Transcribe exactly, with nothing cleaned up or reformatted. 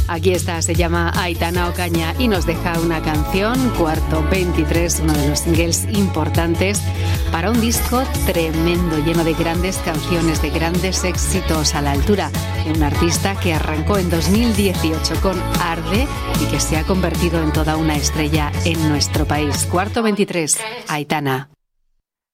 Aquí está, se llama Aitana Ocaña y nos deja una canción, Cuarto veintitrés, uno de los singles importantes para un disco tremendo, lleno de grandes canciones, de grandes éxitos, a la altura de un artista que arrancó en dos mil dieciocho con Arde y que se ha convertido en toda una estrella en nuestro país. Cuarto veintitrés, Aitana.